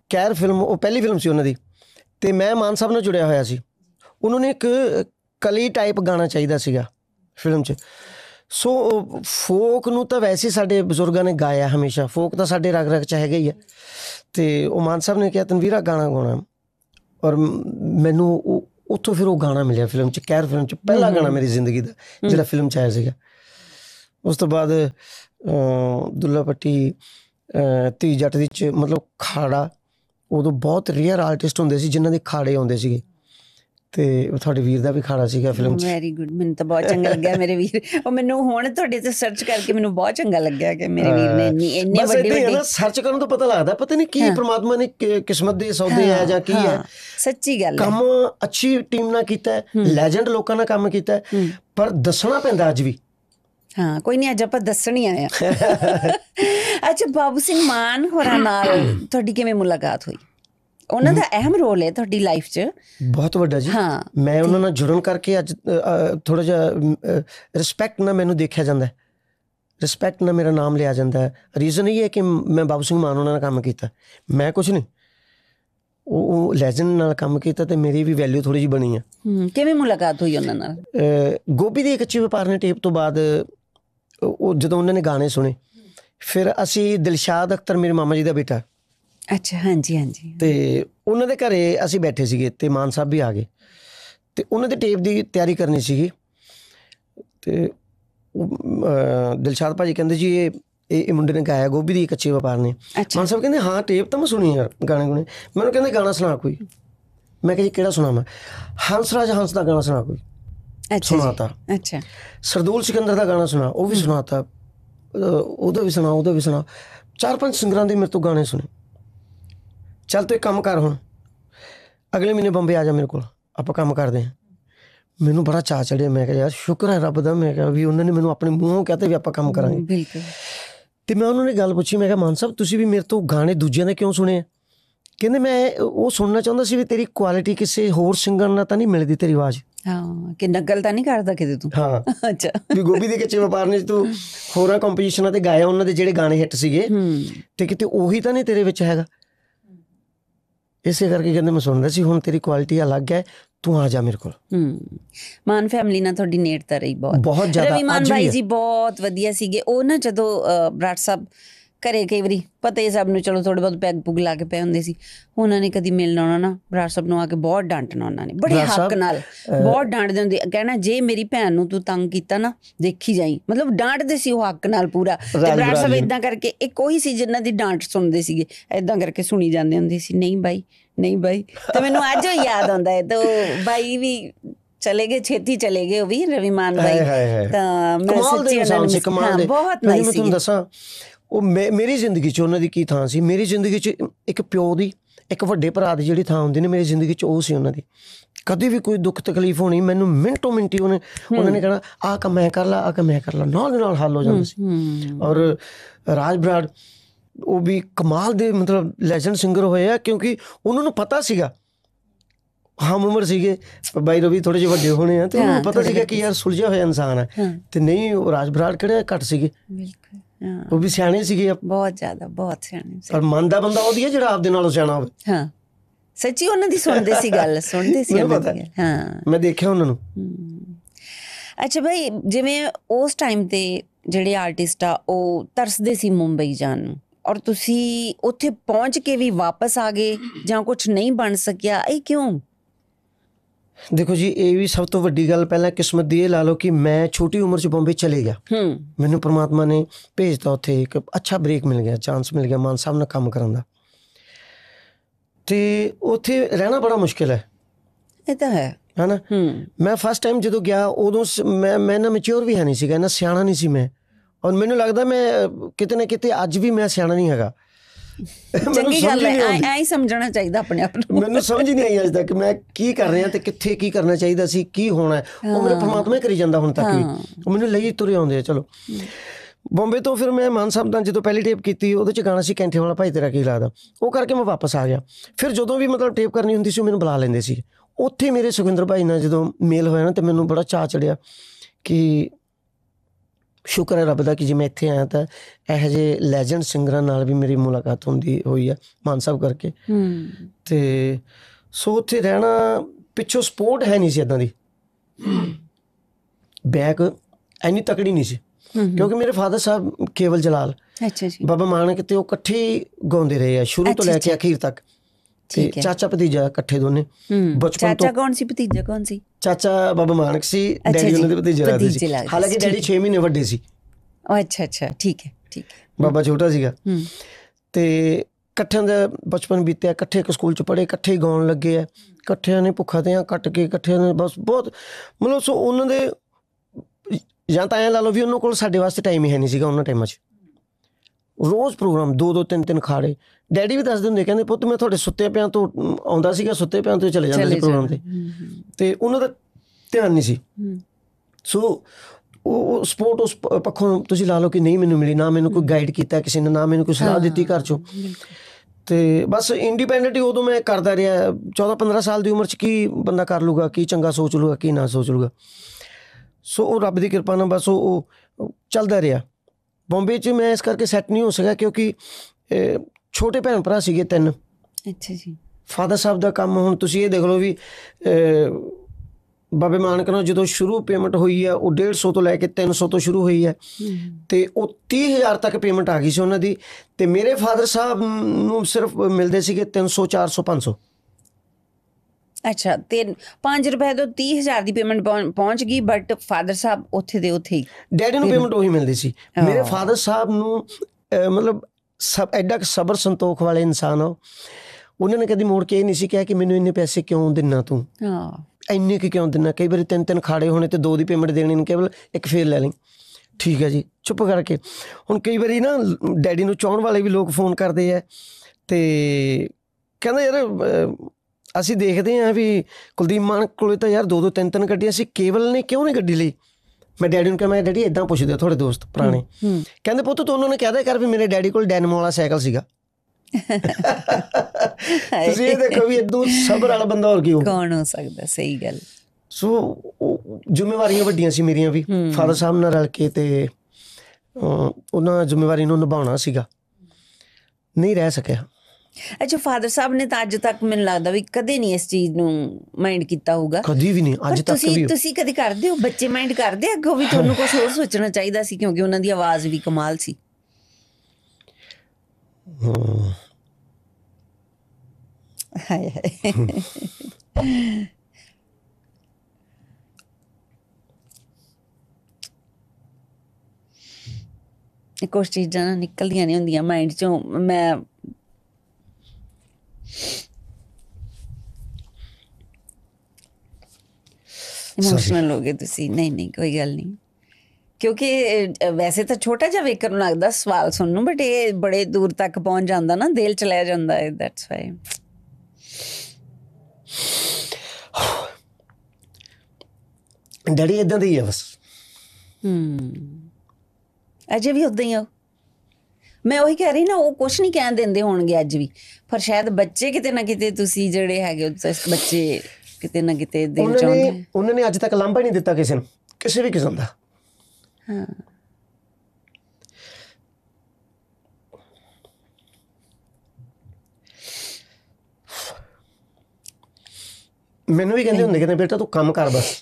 ਕੈਰ ਫਿਲਮ, ਉਹ ਪਹਿਲੀ ਫਿਲਮ ਸੀ ਉਹਨਾਂ ਦੀ, ਤੇ ਮੈਂ ਮਾਨ ਸਾਹਿਬ ਨਾਲ ਜੁੜਿਆ ਹੋਇਆ ਸੀ। ਉਹਨਾਂ ਨੇ ਇੱਕ ਕਲੀ ਟਾਈਪ ਗਾਣਾ ਚਾਹੀਦਾ ਸੀਗਾ ਫਿਲਮ 'ਚ। ਸੋ ਫੋਕ ਨੂੰ ਤਾਂ ਵੈਸੇ ਸਾਡੇ ਬਜ਼ੁਰਗਾਂ ਨੇ ਗਾਇਆ ਹਮੇਸ਼ਾ, ਫੋਕ ਤਾਂ ਸਾਡੇ ਰਗ ਰਗ 'ਚ ਹੈਗਾ ਹੀ ਹੈ। ਤੇ ਉਹ ਮਾਨ ਸਾਹਿਬ ਨੇ ਕਿਹਾ ਤਨਵੀਰਾ ਗਾਣਾ ਗਾਉਣਾ, ਔਰ ਮੈਨੂੰ ਉੱਥੋਂ ਫਿਰ ਉਹ ਗਾਣਾ ਮਿਲਿਆ ਫਿਲਮ 'ਚ, ਕੈਰ ਫਿਲਮ 'ਚ ਪਹਿਲਾ ਗਾਣਾ ਮੇਰੀ ਜ਼ਿੰਦਗੀ ਦਾ ਜਿਹੜਾ ਫਿਲਮ 'ਚ ਆਇਆ ਸੀਗਾ। ਉਸ ਤੋਂ ਬਾਅਦ ਦੁੱਲਾ ਭੱਟੀ, ਧੀ ਜੱਟ ਦੀ 'ਚ ਮਤਲਬ ਖਾੜਾ, ਉਦੋਂ ਬਹੁਤ ਰੇਅਰ ਆਰਟਿਸਟ ਹੁੰਦੇ ਸੀ ਜਿਨ੍ਹਾਂ ਦੇ ਖਾੜੇ ਆਉਂਦੇ ਸੀਗੇ, ਤੇ ਤੁਹਾਡੇ ਵੀਰ ਦਾ ਵੀ ਖਾੜਾ ਸੀਗਾ ਫਿਲਮ 'ਚ। ਵੈਰੀ ਗੁੱਡ, ਮੈਨੂੰ ਤਾਂ ਬਹੁਤ ਚੰਗਾ ਲੱਗਿਆ ਮੇਰੇ ਵੀਰ। ਉਹ ਮੈਨੂੰ ਹੁਣ ਤੁਹਾਡੇ ਤੇ ਸਰਚ ਕਰਕੇ ਮੈਨੂੰ ਬਹੁਤ ਚੰਗਾ ਲੱਗਿਆ ਕਿ ਮੇਰੇ ਵੀਰ ਨੇ ਇੰਨੇ ਵੱਡੇ ਸਰਚ ਕਰਨ ਤੋਂ ਪਤਾ ਲੱਗਦਾ, ਪਤਾ ਨਹੀਂ ਕੀ ਪ੍ਰਮਾਤਮਾ ਨੇ ਕਿਸਮਤ ਦੇ ਸੌਦੇ ਹੈ ਜਾਂ ਕੀ ਹੈ। ਸੱਚੀ ਗੱਲ ਹੈ, ਕੰਮ ਅੱਛੀ ਟੀਮ ਨਾਲ ਕੀਤਾ, ਲੈਜੈਂਡ ਲੋਕਾਂ ਨਾਲ ਕੰਮ ਕੀਤਾ, ਪਰ ਦੱਸਣਾ ਪੈਂਦਾ ਅੱਜ ਵੀ। ਹਾਂ, ਕੋਈ ਨਹੀਂ, ਅੱਜ ਆਪਾਂ ਦੱਸਣ ਹੀ ਆਏ ਆ। ਅੱਛਾ, ਬਾਬੂ ਸਿੰਘ ਮਾਨ ਹੋਰਾਂ ਨਾਲ ਤੁਹਾਡੀ ਕਿਵੇਂ ਮੁਲਾਕਾਤ ਹੋਈ? ਉਹਨਾਂ ਦਾ ਅਹਿਮ ਰੋਲ ਹੈ ਤੁਹਾਡੀ ਲਾਈਫ 'ਚ, ਬਹੁਤ ਵੱਡਾ ਜੀ। ਮੈਂ ਉਹਨਾਂ ਨਾਲ ਜੁੜਨ ਕਰਕੇ ਅੱਜ ਥੋੜ੍ਹਾ ਜਿਹਾ ਰਿਸਪੈਕਟ ਨਾਲ ਮੈਨੂੰ ਦੇਖਿਆ ਜਾਂਦਾ, ਰਿਸਪੈਕਟ ਨਾਲ ਮੇਰਾ ਨਾਮ ਲਿਆ ਜਾਂਦਾ। ਰੀਜ਼ਨ ਇਹ ਹੈ ਕਿ ਮੈਂ ਬਾਬੂ ਸਿੰਘ ਮਾਨ ਉਹਨਾਂ ਨਾਲ ਕੰਮ ਕੀਤਾ, ਮੈਂ ਕੁਛ ਨਹੀਂ, ਉਹ ਲੈਜੈਂਡ ਨਾਲ ਕੰਮ ਕੀਤਾ, ਤੇ ਮੇਰੀ ਵੀ ਵੈਲਿਊ ਥੋੜ੍ਹੀ ਜਿਹੀ ਬਣੀ ਆ। ਕਿਵੇਂ ਮੁਲਾਕਾਤ ਹੋਈ ਉਹਨਾਂ ਨਾਲ? ਗੋਭੀ ਦੀ ਕੱਚੇ ਵਪਾਰ ਨੇ ਟੇਪ ਤੋਂ ਬਾਅਦ ਉਹ ਜਦੋਂ ਉਹਨਾਂ ਨੇ ਗਾਣੇ ਸੁਣੇ, ਫਿਰ ਅਸੀਂ ਦਿਲਸ਼ਾਦ ਅਖਤਰ ਮੇਰੇ ਮਾਮਾ ਜੀ ਦਾ ਬੇਟਾ। ਅੱਛਾ, ਹਾਂਜੀ ਹਾਂਜੀ। ਤੇ ਉਹਨਾਂ ਦੇ ਘਰੇ ਅਸੀਂ ਬੈਠੇ ਸੀਗੇ, ਤੇ ਮਾਨ ਸਾਹਿਬ ਵੀ ਆ ਗਏ, ਤੇ ਉਹਨਾਂ ਦੇ ਟੇਪ ਦੀ ਤਿਆਰੀ ਕਰਨੀ ਸੀਗੀ। ਤੇ ਦਿਲਸ਼ਾਦ ਭਾਜੀ ਕਹਿੰਦੇ ਜੀ ਇਹ ਮੁੰਡੇ ਨੇ ਗਾਇਆ ਗੋਭੀ ਦੀ ਕੱਚੇ ਵਪਾਰ ਨੇ। ਮਾਨ ਸਾਹਿਬ ਕਹਿੰਦੇ ਹਾਂ ਟੇਪ ਤਾਂ ਮੈਂ ਸੁਣੀ ਯਾਰ, ਗਾਣੇ ਗੁਣੇ। ਮੈਨੂੰ ਕਹਿੰਦੇ ਗਾਣਾ ਸੁਣਾ ਕੋਈ। ਮੈਂ ਕਿਹਾ ਜੀ ਕਿਹੜਾ ਸੁਣਾਵਾਂ? ਹੰਸਰਾਜ ਹੰਸ ਦਾ ਗਾਣਾ ਸੁਣਾ ਕੋਈ। ਸੁਣਾਤਾ। ਅੱਛਾ। ਸਰਦੂਲ ਸਿਕੰਦਰ ਦਾ ਗਾਣਾ ਸੁਣਾ, ਉਹ ਵੀ ਸੁਣਾਤਾ, ਉਹਦਾ ਵੀ ਸੁਣਾ, ਉਹਦਾ ਵੀ ਸੁਣਾ। 4-5 ਸਿੰਗਰਾਂ ਦੇ ਮੇਰੇ ਤੋਂ ਗਾਣੇ ਸੁਣੇ। ਚੱਲ ਤੂੰ ਇੱਕ ਕੰਮ ਕਰ, ਹੁਣ ਅਗਲੇ ਮਹੀਨੇ ਬੰਬੇ ਆ ਜਾ ਮੇਰੇ ਕੋਲ, ਆਪਾਂ ਕੰਮ ਕਰਦੇ ਹਾਂ। ਮੈਨੂੰ ਬੜਾ ਚਾਅ ਚੜਿਆ, ਮੈਂ ਕਿਹਾ ਯਾਰ ਸ਼ੁਕਰ ਹੈ ਰੱਬ ਦਾ, ਮੈਂ ਕਿਹਾ ਵੀ ਉਹਨਾਂ ਨੇ ਮੈਨੂੰ ਆਪਣੇ ਮੂੰਹੋਂ ਕਹਿਤਾ ਵੀ ਆਪਾਂ ਕੰਮ ਕਰਾਂਗੇ। ਬਿਲਕੁਲ। ਤੇ ਮੈਂ ਉਹਨਾਂ ਨੇ ਗੱਲ ਪੁੱਛੀ, ਮੈਂ ਕਿਹਾ ਮਾਨ ਸਾਹਿਬ ਤੁਸੀਂ ਵੀ ਮੇਰੇ ਤੋਂ ਗਾਣੇ ਦੂਜਿਆਂ ਦੇ ਕਿਉਂ ਸੁਣੇ ਆ? ਕਹਿੰਦੇ ਮੈਂ ਉਹ ਸੁਣਨਾ ਚਾਹੁੰਦਾ ਸੀ ਵੀ ਤੇਰੀ ਕੁਆਲਿਟੀ ਕਿਸੇ ਹੋਰ ਸਿੰਗਰ ਨਾਲ ਤਾਂ ਨਹੀਂ ਮਿਲਦੀ, ਤੇਰੀ ਆਵਾਜ਼। ਹਾਂ, ਕਿ ਨਕਲ ਤਾਂ ਨਹੀਂ ਕਰਦਾ ਕਿਤੇ ਤੂੰ? ਹਾਂ। ਅੱਛਾ, ਵੀ ਗੋਭੀ ਦੇ ਕੱਚੇ ਵਪਾਰ ਨੇ ਤੂੰ ਹੋਰਾਂ ਕੰਪੋਜੀਸ਼ਨਾਂ ਤੇ ਗਾਇਆ, ਉਹਨਾਂ ਦੇ ਜਿਹੜੇ ਗਾਣੇ ਹਿੱਟ ਸੀਗੇ, ਤੇ ਕਿਤੇ ਉਹੀ ਤਾਂ ਨਹੀਂ ਤੇਰੇ ਵਿੱਚ ਹੈਗਾ। ਇਸੇ ਕਰਕੇ ਕਹਿੰਦੇ ਮੈਂ ਸੁਣਦਾ ਸੀ, ਹੁਣ ਤੇਰੀ ਕੁਆਲਿਟੀ ਅਲੱਗ ਹੈ, ਤੂੰ ਆ ਜਾ ਮੇਰੇ ਕੋਲ। ਮਾਨ ਫੈਮਿਲੀ ਨਾਲ ਤੁਹਾਡੀ ਨੇੜਤਾ ਰਹੀ ਬਹੁਤ ਜ਼ਿਆਦਾ। ਰਵੀ ਮਾਨ ਬਾਈ ਜੀ ਬਹੁਤ ਵਧੀਆ ਸੀਗੇ। ਉਹ ਨਾ ਜਦੋਂ ਬਰਾੜ ਸਾਹਿਬ ਘਰੇ ਕਈ ਵਾਰੀ ਪਤਾ ਹੀ ਸਭ ਨੂੰ, ਚਲੋ ਥੋੜੇ ਬਹੁਤ ਪੈਗ ਪੁਗ ਲਾ ਕੇ ਪਏ ਹੁੰਦੇ ਸੀ, ਉਹਨਾਂ ਨੇ ਕਦੀ ਮਿਲਣਾ ਆਉਣਾ ਨਾ, ਬਰਾੜ ਸਾਹਿਬ ਨੂੰ ਆ ਕੇ ਬਹੁਤ ਡਾਂਟਣਾ ਉਹਨਾਂ ਨੇ, ਬੜੇ ਹੱਕ ਨਾਲ ਬਹੁਤ ਡਾਂਟਦੇ ਹੁੰਦੇ, ਕਹਿਣਾ ਜੇ ਮੇਰੀ ਭੈਣ ਨੂੰ ਤੂੰ ਤੰਗ ਕੀਤਾ ਨਾ ਦੇਖੀ ਜਾਈ, ਮਤਲਬ ਡਾਂਟਦੇ ਸੀ ਉਹ ਹੱਕ ਨਾਲ ਪੂਰਾ। ਤੇ ਬਰਾੜ ਸਾਹਿਬ ਏਦਾਂ ਕਰਕੇ, ਇੱਕ ਉਹੀ ਸੀ ਜਿਨ੍ਹਾਂ ਦੀ ਡਾਂਟ ਸੁਣਦੇ ਸੀਗੇ, ਏਦਾਂ ਕਰਕੇ ਸੁਣੀ ਜਾਂਦੇ ਹੁੰਦੇ ਸੀ, ਨਹੀਂ ਬਾਈ ਨਹੀਂ ਬਾਈ। ਤੇ ਮੈਨੂੰ ਅੱਜ ਉਹ ਯਾਦ ਆਉਂਦਾ ਹੈ। ਤਾਂ ਬਾਈ ਵੀ ਚਲੇ ਗਏ, ਛੇਤੀ ਚਲੇ ਗਏ ਉਹ ਵੀ, ਰਵੀ ਮਾਨ ਬਾਈ। ਤਾਂ ਮੈਂ ਸੱਚੀ ਉਹਨਾਂ ਨੂੰ ਬਹੁਤ ਨਾਈਸ ਸੀ। ਦੱਸਾਂ ਉਹ ਮੇਰੀ ਜ਼ਿੰਦਗੀ 'ਚ ਉਹਨਾਂ ਦੀ ਕੀ ਥਾਂ ਸੀ। ਮੇਰੀ ਜ਼ਿੰਦਗੀ 'ਚ ਇੱਕ ਪਿਓ ਦੀ, ਇੱਕ ਵੱਡੇ ਭਰਾ ਦੀ ਜਿਹੜੀ ਥਾਂ ਹੁੰਦੀ ਨੇ, ਮੇਰੀ ਜ਼ਿੰਦਗੀ 'ਚ ਉਹ ਸੀ ਉਹਨਾਂ ਦੀ। ਕਦੇ ਵੀ ਕੋਈ ਦੁੱਖ ਤਕਲੀਫ ਹੋਣੀ, ਮੈਨੂੰ ਮਿੰਟੋ ਮਿੰਟੀ ਉਹਨਾਂ ਨੇ ਕਹਿਣਾ ਆਹ ਕੰਮ ਮੈਂ ਕਰ ਲਾ, ਆਹ ਕੰਮ ਮੈਂ ਕਰ ਲਾ, ਨਾਲ ਦੇ ਨਾਲ ਹੱਲ ਹੋ ਜਾਂਦਾ ਸੀ। ਔਰ ਰਾਜ ਬਰਾੜ ਉਹ ਵੀ ਕਮਾਲ ਦੇ ਮਤਲਬ ਲੈਜੈਂਡ ਸਿੰਗਰ ਹੋਏ ਆ, ਕਿਉਂਕਿ ਉਹਨਾਂ ਨੂੰ ਪਤਾ ਸੀਗਾ, ਹਮ ਉਮਰ ਸੀਗੇ, ਬਾਈ ਰਵੀ ਥੋੜ੍ਹੇ ਜਿਹੇ ਵੱਡੇ ਹੋਣੇ ਆ, ਤੇ ਉਹਨਾਂ ਨੂੰ ਪਤਾ ਸੀਗਾ ਕਿ ਯਾਰ ਸੁਲਝਿਆ ਹੋਇਆ ਇਨਸਾਨ ਹੈ। ਤੇ ਨਹੀਂ, ਉਹ ਰਾਜ ਬਰਾੜ ਕਿਹੜੇ ਘੱਟ ਸੀਗੇ, ਉਹ ਵੀ ਸਿਆਣੇ ਸੀਗੇ, ਬਹੁਤ ਜ਼ਿਆਦਾ, ਬਹੁਤ ਸਿਆਣੇ। ਪਰ ਮਨ ਦਾ ਬੰਦਾ ਉਹਦੀ ਹੈ ਜਿਹੜਾ ਆਪਦੇ ਨਾਲੋਂ ਸਿਆਣਾ ਹੋਵੇ। ਹਾਂ, ਸੱਚੀ ਉਹਨਾਂ ਦੀ ਸੁਣਦੇ ਸੀ ਗੱਲ, ਸੁਣਦੇ ਸੀ। ਹਾਂ, ਮੈਂ ਦੇਖਿਆ ਉਹਨਾਂ ਨੂੰ। ਅੱਛਾ ਬਾਈ, ਜਿਵੇਂ ਉਸ ਟਾਈਮ ਤੇ ਜਿਹੜੇ ਆਰਟਿਸਟ ਆ ਉਹ ਤਰਸਦੇ ਸੀ ਮੁੰਬਈ ਜਾਣ ਨੂੰ, ਔਰ ਤੁਸੀਂ ਉੱਥੇ ਪਹੁੰਚ ਕੇ ਵੀ ਵਾਪਸ ਆ ਗਏ, ਜਾਂ ਕੁਛ ਨਹੀਂ ਬਣ ਸਕਿਆ, ਇਹ ਕਿਉਂ? ਦੇਖੋ ਜੀ, ਇਹ ਵੀ ਸਭ ਤੋਂ ਵੱਡੀ ਗੱਲ, ਪਹਿਲਾਂ ਕਿਸਮਤ ਦੀ ਇਹ ਲਾ ਲਓ ਕਿ ਮੈਂ ਛੋਟੀ ਉਮਰ 'ਚ ਬੰਬੇ ਚਲੇ ਗਿਆ। ਮੈਨੂੰ ਪਰਮਾਤਮਾ ਨੇ ਭੇਜਤਾ ਉੱਥੇ, ਇੱਕ ਅੱਛਾ ਬ੍ਰੇਕ ਮਿਲ ਗਿਆ, ਚਾਂਸ ਮਿਲ ਗਿਆ ਮਾਨ ਸਾਹਿਬ ਨਾਲ ਕੰਮ ਕਰਨ ਦਾ। ਤੇ ਉੱਥੇ ਰਹਿਣਾ ਬੜਾ ਮੁਸ਼ਕਿਲ ਹੈ। ਇਹ ਤਾਂ ਹੈ ਨਾ। ਮੈਂ ਫਸਟ ਟਾਈਮ ਜਦੋਂ ਗਿਆ, ਉਦੋਂ ਮੈਂ ਨਾ ਮੈਚਿਓਰ ਵੀ ਹੈ ਨਹੀਂ ਸੀਗਾ, ਨਾ ਸਿਆਣਾ ਨਹੀਂ ਸੀ ਮੈਂ। ਔਰ ਮੈਨੂੰ ਲੱਗਦਾ ਮੈਂ ਕਿਤੇ ਨਾ ਕਿਤੇ ਅੱਜ ਵੀ ਮੈਂ ਸਿਆਣਾ ਨਹੀਂ ਹੈਗਾ। ਚੰਗੀ ਗੱਲ ਹੈ, ਐਂ ਹੀ ਸਮਝਣਾ ਚਾਹੀਦਾ ਆਪਣੇ ਆਪ ਨੂੰ। ਮੈਨੂੰ ਸਮਝ ਨਹੀਂ ਆਈ ਅੱਜ ਤੱਕ ਮੈਂ ਕੀ ਕਰ ਰਿਹਾ ਤੇ ਕਿੱਥੇ ਕੀ ਕਰਨਾ ਚਾਹੀਦਾ ਸੀ, ਕੀ ਹੋਣਾ। ਉਹ ਮੇਰੇ ਪਰਮਾਤਮਾ ਹੀ ਕਰੀ ਜਾਂਦਾ ਹੁਣ ਤੱਕ ਵੀ, ਉਹ ਮੈਨੂੰ ਲਈ ਤੁਰੇ ਆਉਂਦੇ ਆ। ਚਲੋ ਬੰਬੇ ਤੋਂ ਫਿਰ ਮੈਂ ਮਾਨ ਸਾਹਿਬ ਦਾ ਜਦੋਂ ਪਹਿਲੀ ਟੇਪ ਕੀਤੀ, ਉਹਦੇ 'ਚ ਗਾਣਾ ਸੀ ਕੈਂਠੇ ਵਾਲਾ ਭਾਈ ਤੇਰਾ ਕੀ ਲੱਗਦਾ, ਉਹ ਕਰਕੇ ਮੈਂ ਵਾਪਸ ਆ ਗਿਆ। ਫਿਰ ਜਦੋਂ ਵੀ ਮਤਲਬ ਟੇਪ ਕਰਨੀ ਹੁੰਦੀ ਸੀ, ਉਹ ਮੈਨੂੰ ਬੁਲਾ ਲੈਂਦੇ ਸੀ। ਉੱਥੇ ਮੇਰੇ ਸੁਖਿੰਦਰ ਭਾਈ ਨਾਲ ਜਦੋਂ ਮੇਲ ਹੋਇਆ ਨਾ, ਤੇ ਮੈਨੂੰ ਬੜਾ ਚਾਅ ਚੜਿਆ ਕਿ ਸ਼ੁਕਰ ਹੈ ਰੱਬ ਦਾ ਕਿ ਜੇ ਮੈਂ ਇੱਥੇ ਆਇਆ ਤਾਂ ਇਹੋ ਜਿਹੇ ਲੈਜੈਂਡ ਸਿੰਗਰਾਂ ਨਾਲ ਵੀ ਮੇਰੀ ਮੁਲਾਕਾਤ ਹੋਈ ਹੈ ਮਾਨ ਸਾਹਿਬ ਕਰਕੇ। ਤੇ ਸੋ ਉੱਥੇ ਰਹਿਣਾ, ਪਿੱਛੋਂ ਸਪੋਰਟ ਹੈ ਨਹੀਂ ਸੀ ਇੱਦਾਂ ਦੀ, ਬੈਕ ਇੰਨੀ ਤਕੜੀ ਨਹੀਂ ਸੀ, ਕਿਉਂਕਿ ਮੇਰੇ ਫਾਦਰ ਸਾਹਿਬ ਕੇਵਲ ਜਲਾਲ, ਅੱਛਾ ਜੀ, ਬਾਬਾ ਮਾਨਕ ਤੇ ਉਹ ਇਕੱਠੇ ਹੀ ਗਾਉਂਦੇ ਰਹੇ ਆ ਸ਼ੁਰੂ ਤੋਂ ਲੈ ਕੇ ਅਖੀਰ ਤੱਕ। ਤੇ ਚਾਚਾ ਭਤੀਜਾ ਇਕੱਠੇ ਦੋਨੇ ਬਚਪਨ ਤੋਂ। ਚਾਚਾ ਕੌਣ ਸੀ, ਭਤੀਜਾ ਕੌਣ ਸੀ? ਚਾਚਾ ਬਾਬਾ ਮਾਨਕ ਸੀ, ਡੈਡੀ ਉਹਨਾਂ ਦੇ ਭਤੀਜੇ ਲੱਗਦੇ ਸੀ, ਹਾਲਾਂਕਿ ਡੈਡੀ 6 ਮਹੀਨੇ ਵੱਡੇ ਸੀ। ਅੱਛਾ, ਠੀਕ ਹੈ। ਬਾਬਾ ਛੋਟਾ ਸੀਗਾ। ਤੇ ਇਕੱਠਿਆਂ ਦਾ ਬਚਪਨ ਬੀਤਿਆ, ਇਕੱਠੇ ਇੱਕ ਸਕੂਲ 'ਚ ਪੜ੍ਹੇ, ਇਕੱਠੇ ਹੀ ਗਾਉਣ ਲੱਗੇ ਆ, ਇਕੱਠਿਆਂ ਨੇ ਭੁੱਖਾ ਤੇ ਕੱਟ ਕੇ, ਇਕੱਠਿਆਂ ਨੇ ਬਸ ਬਹੁਤ ਮਤਲਬ। ਸੋ ਉਹਨਾਂ ਦੇ ਜਾਂ ਤਾਂ ਐਂ ਲਾ ਲਓ ਵੀ ਉਹਨਾਂ ਕੋਲ ਸਾਡੇ ਵਾਸਤੇ ਟਾਈਮ ਹੀ ਹੈ ਨਹੀਂ ਸੀਗਾ ਉਹਨਾਂ ਟਾਈਮਾਂ 'ਚ। ਰੋਜ਼ ਪ੍ਰੋਗਰਾਮ 2-2 3-3 ਖਾੜੇ। ਡੈਡੀ ਵੀ ਦੱਸਦੇ ਹੁੰਦੇ, ਕਹਿੰਦੇ ਪੁੱਤ ਮੈਂ ਤੁਹਾਡੇ ਸੁੱਤੇ ਪਿਆਂ ਤੋਂ ਆਉਂਦਾ ਸੀਗਾ, ਸੁੱਤੇ ਪਿਆਂ ਤੋਂ ਚਲੇ ਜਾਂਦੇ ਸੀ ਪ੍ਰੋਗਰਾਮ 'ਤੇ ਉਹਨਾਂ ਦਾ ਧਿਆਨ ਨਹੀਂ ਸੀ। ਸੋ ਉਹ ਸਪੋਰਟ ਉਸ ਪੱਖੋਂ ਤੁਸੀਂ ਲਾ ਲਓ ਕਿ ਨਹੀਂ ਮੈਨੂੰ ਮਿਲੀ, ਨਾ ਮੈਨੂੰ ਕੋਈ ਗਾਈਡ ਕੀਤਾ ਕਿਸੇ ਨੇ, ਨਾ ਮੈਨੂੰ ਕੋਈ ਸਲਾਹ ਦਿੱਤੀ ਘਰ 'ਚੋਂ। ਤੇ ਬਸ ਇੰਡੀਪੈਂਡੈਂਟ ਹੀ ਉਦੋਂ ਮੈਂ ਕਰਦਾ ਰਿਹਾ। 14-15 ਸਾਲ ਦੀ ਉਮਰ 'ਚ ਕੀ ਬੰਦਾ ਕਰ ਲੂਗਾ, ਕੀ ਚੰਗਾ ਸੋਚ ਲੂਗਾ, ਕੀ ਨਾ ਸੋਚ ਲੂਗਾ। ਸੋ ਉਹ ਰੱਬ ਦੀ ਕਿਰਪਾ ਨਾਲ ਬਸ ਉਹ ਚੱਲਦਾ ਰਿਹਾ। ਬੰਬੇ 'ਚ ਮੈਂ ਇਸ ਕਰਕੇ ਸੈੱਟ ਨਹੀਂ ਹੋ ਸਕਿਆ ਕਿਉਂਕਿ ਛੋਟੇ ਭੈਣ ਭਰਾ ਸੀਗੇ 3। ਅੱਛਾ ਜੀ। ਫਾਦਰ ਸਾਹਿਬ ਦਾ ਕੰਮ, ਹੁਣ ਤੁਸੀਂ ਇਹ ਦੇਖ ਲਓ ਵੀ ਬਾਬੇ ਮਾਨਕ ਨਾਲ ਜਦੋਂ ਸ਼ੁਰੂ ਪੇਮੈਂਟ ਹੋਈ ਹੈ ਉਹ 150 ਤੋਂ ਲੈ ਕੇ 300 ਤੋਂ ਸ਼ੁਰੂ ਹੋਈ ਹੈ, ਤੇ ਉਹ 30,000 ਤੱਕ ਪੇਮੈਂਟ ਆ ਗਈ ਸੀ ਉਹਨਾਂ ਦੀ। ਤੇ ਮੇਰੇ ਫਾਦਰ ਸਾਹਿਬ ਨੂੰ ਸਿਰਫ ਮਿਲਦੇ ਸੀਗੇ 300 400 500। ਅੱਛਾ, ਤੇ 5 ਰੁਪਏ ਤੋਂ 30,000 ਦੀ ਪੇਮੈਂਟ ਪਹੁੰਚ ਗਈ, ਬਟ ਫਾਦਰ ਸਾਹਿਬ ਉੱਥੇ ਦੇ ਉੱਥੇ ਹੀ। ਡੈਡੀ ਨੂੰ ਪੇਮੈਂਟ ਉਹੀ ਮਿਲਦੀ ਸੀ। ਮੇਰੇ ਫਾਦਰ ਸਾਹਿਬ ਨੂੰ ਮਤਲਬ ਐਡਾ ਸਬਰ ਸੰਤੋਖ ਵਾਲੇ ਇਨਸਾਨ ਆ। ਉਹਨਾਂ ਨੇ ਕਦੀ ਮੋੜ ਕੇ ਇਹ ਨਹੀਂ ਸੀ ਕਿਹਾ ਕਿ ਮੈਨੂੰ ਇੰਨੇ ਪੈਸੇ ਕਿਉਂ ਦਿੰਨਾ ਤੂੰ, ਇੰਨੇ ਕਿ ਕਿਉਂ ਦਿੰਨਾ। ਕਈ ਵਾਰੀ 3-3 ਖਾੜੇ ਹੋਣੇ ਤੇ 2 ਦੀ ਪੇਮੈਂਟ ਦੇਣੀ ਨਹੀਂ, ਕੇਵਲ ਇੱਕ ਫੇਰ ਲੈ ਲਈ, ਠੀਕ ਹੈ ਜੀ, ਚੁੱਪ ਕਰਕੇ। ਹੁਣ ਕਈ ਵਾਰੀ ਨਾ ਡੈਡੀ ਨੂੰ ਚਾਹੁਣ ਵਾਲੇ ਵੀ ਲੋਕ ਫੋਨ ਕਰਦੇ ਆ ਤੇ ਕਹਿੰਦਾ ਯਾਰ ਅਸੀਂ ਦੇਖਦੇ ਹਾਂ ਵੀ ਕੁਲਦੀਪ ਮਾਨਕ ਕੋਲੇ ਤਾਂ ਯਾਰ 2-2 3-3 ਗੱਡੀਆਂ ਸੀ, ਕੇਵਲ ਨੇ ਕਿਉਂ ਨਹੀਂ ਗੱਡੀ ਲਈ। ਮੈਂ ਡੈਡੀ ਨੂੰ ਕਿਹਾ, ਮੈਂ ਡੈਡੀ ਇੱਦਾਂ ਪੁੱਛਦੇ ਆ ਤੁਹਾਡੇ ਦੋਸਤ ਪੁਰਾਣੇ, ਕਹਿੰਦੇ ਪੁੱਤ ਤੂੰ ਉਹਨਾਂ ਨੇ ਕਹਿ ਦਿਆ ਕਰ ਵੀ ਮੇਰੇ ਡੈਡੀ ਕੋਲ ਡੈਨਮੋ ਵਾਲਾ ਸਾਈਕਲ ਸੀਗਾ। ਤੁਸੀਂ ਇਹ ਦੇਖੋ ਵੀ ਇਦੋਂ ਸਬਰ ਵਾਲਾ ਬੰਦਾ ਹੋਰ ਕੀ ਕੌਣ ਹੋ ਸਕਦਾ। ਸਹੀ ਗੱਲ। ਸੋ ਜ਼ਿੰਮੇਵਾਰੀਆਂ ਵੱਡੀਆਂ ਸੀ ਮੇਰੀਆਂ ਵੀ ਫਾਦਰ ਸਾਹਿਬ ਨਾਲ ਰਲ ਕੇ, ਤੇ ਉਹਨਾਂ ਜ਼ਿੰਮੇਵਾਰੀ ਨੂੰ ਨਿਭਾਉਣਾ ਸੀਗਾ, ਨਹੀਂ ਰਹਿ ਸਕਿਆ। ਅੱਛਾ, ਫਾਦਰ ਸਾਹਿਬ ਨੇ ਤਾਂ ਅੱਜ ਤੱਕ ਮੈਨੂੰ ਲੱਗਦਾ ਵੀ ਕਦੇ ਨਹੀਂ ਇਸ ਚੀਜ਼ ਨੂੰ ਮਾਈਂਡ ਕੀਤਾ ਹੋਊਗਾ। ਕਦੀ ਵੀ ਨਹੀਂ, ਅੱਜ ਤੱਕ ਵੀ। ਤੁਸੀਂ ਕਦੀ ਕਰਦੇ ਹੋ? ਬੱਚੇ ਮਾਈਂਡ ਕਰਦੇ ਅੱਗੋਂ ਵੀ ਤੁਹਾਨੂੰ ਕੁਝ ਹੋਰ ਸੋਚਣਾ ਚਾਹੀਦਾ ਸੀ, ਕਿਉਂਕਿ ਉਹਨਾਂ ਦੀ ਆਵਾਜ਼ ਵੀ ਕਮਾਲ ਸੀ। ਹਾਏ ਹਾਏ। ਕੁਛ ਚੀਜ਼ਾਂ ਨਾ ਨਿਕਲਦੀਆਂ ਨਹੀਂ ਹੁੰਦੀਆਂ ਮਾਈਂਡ ਚੋਂ। ਮੈਂ ਇਮੋਸ਼ਨਲ ਹੋ ਗਏ ਤੁਸੀਂ। ਨਹੀਂ ਕੋਈ ਗੱਲ ਨਹੀਂ, ਕਿਉਂਕਿ ਵੈਸੇ ਤਾਂ ਛੋਟਾ ਜਿਹਾ ਵੇਖਣ ਨੂੰ ਲੱਗਦਾ ਸਵਾਲ ਸੁਣਨ ਨੂੰ, ਬਟ ਇਹ ਬੜੇ ਦੂਰ ਤੱਕ ਪਹੁੰਚ ਜਾਂਦਾ ਨਾ, ਦਿਲ ਚ ਲੈ ਜਾਂਦਾ ਹੈ। That's why. ਡੈਡੀ ਏਦਾਂ ਦਾ ਹੀ ਆ ਬਸ। ਅਜੇ ਵੀ ਉਦਾਂ ਹੀ ਆ। ਮੈਂ ਉਹੀ ਕਹਿ ਰਹੀ ਨਾ, ਉਹ ਕੁਛ ਨਹੀਂ ਕਹਿਣ ਦਿੰਦੇ ਹੋਣਗੇ ਅੱਜ ਵੀ, ਪਰ ਸ਼ਾਇਦ ਬੱਚੇ ਕਿਤੇ ਨਾ ਕਿਤੇ, ਤੁਸੀਂ ਜਿਹੜੇ ਹੈਗੇ ਬੱਚੇ ਕਿਤੇ ਨਾ ਕਿਤੇ ਦਿਲ ਚਾਹੁੰਦੇ। ਉਹਨਾਂ ਨੇ ਅੱਜ ਤੱਕ ਲਾਂਭਾ ਨਹੀਂ ਦਿੱਤਾ ਕਿਸੇ ਨੂੰ, ਕਿਸੇ ਵੀ ਕਿਸਮ ਦਾ। ਹਾਂ, ਮੈਨੂੰ ਵੀ ਕਹਿੰਦੇ ਹੁੰਦੇ, ਕਹਿੰਦੇ ਬੇਟਾ ਤੂੰ ਕੰਮ ਕਰ ਬਸ।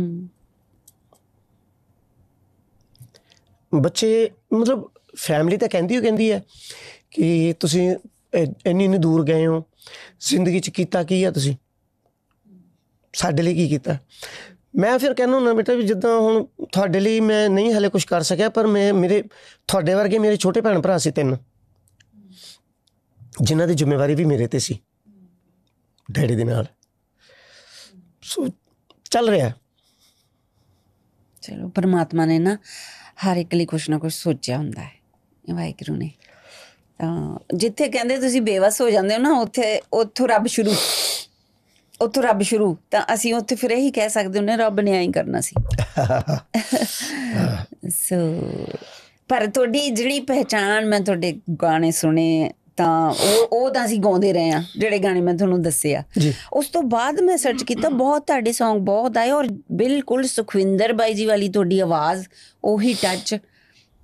ਬੱਚੇ ਮਤਲਬ ਫੈਮਿਲੀ ਤਾਂ ਕਹਿੰਦੀ ਹੈ ਕਿ ਤੁਸੀਂ ਇੰਨੀ ਦੂਰ ਗਏ ਹੋ, ਜ਼ਿੰਦਗੀ 'ਚ ਕੀਤਾ ਕੀ ਆ ਤੁਸੀਂ, ਸਾਡੇ ਲਈ ਕੀ ਕੀਤਾ। ਮੈਂ ਫਿਰ ਕਹਿੰਦਾ ਹੁੰਦਾ ਬੇਟਾ ਵੀ ਜਿੱਦਾਂ ਹੁਣ ਤੁਹਾਡੇ ਲਈ ਮੈਂ ਨਹੀਂ ਹਾਲੇ ਕੁਛ ਕਰ ਸਕਿਆ, ਪਰ ਮੇਰੇ ਤੁਹਾਡੇ ਵਰਗੇ ਮੇਰੇ ਛੋਟੇ ਭੈਣ ਭਰਾ ਸੀ 3, ਜਿਨ੍ਹਾਂ ਦੀ ਜ਼ਿੰਮੇਵਾਰੀ ਵੀ ਮੇਰੇ 'ਤੇ ਸੀ ਡੈਡੀ ਦੇ ਨਾਲ। ਸੋ ਚੱਲ ਰਿਹਾ। ਚਲੋ, ਪਰਮਾਤਮਾ ਨੇ ਨਾ ਹਰ ਇੱਕ ਲਈ ਕੁਛ ਨਾ ਕੁਛ ਸੋਚਿਆ ਹੁੰਦਾ ਹੈ, ਵਾਹਿਗੁਰੂ ਨੇ। ਤਾਂ ਜਿੱਥੇ ਕਹਿੰਦੇ ਤੁਸੀਂ ਬੇਵੱਸ ਹੋ ਜਾਂਦੇ ਹੋ ਨਾ, ਉੱਥੋਂ ਰੱਬ ਸ਼ੁਰੂ। ਤਾਂ ਅਸੀਂ ਉੱਥੇ ਫਿਰ ਇਹੀ ਕਹਿ ਸਕਦੇ ਹੁੰਦੇ, ਰੱਬ ਨੇ ਐਂ ਕਰਨਾ ਸੀ। ਸੋ ਪਰ ਤੁਹਾਡੀ ਜਿਹੜੀ ਪਹਿਚਾਣ, ਮੈਂ ਤੁਹਾਡੇ ਗਾਣੇ ਸੁਣੇ ਤਾਂ ਉਹ ਤਾਂ ਅਸੀਂ ਗਾਉਂਦੇ ਰਹੇ ਹਾਂ, ਜਿਹੜੇ ਗਾਣੇ ਮੈਂ ਤੁਹਾਨੂੰ ਦੱਸੇ ਆ। ਉਸ ਤੋਂ ਬਾਅਦ ਮੈਂ ਸਰਚ ਕੀਤਾ, ਬਹੁਤ ਤੁਹਾਡੇ ਸੌਂਗ ਬਹੁਤ ਆਏ, ਔਰ ਬਿਲਕੁਲ ਸੁਖਵਿੰਦਰ ਬਾਈ ਜੀ ਵਾਲੀ ਤੁਹਾਡੀ ਆਵਾਜ਼, ਉਹੀ ਟੱਚ,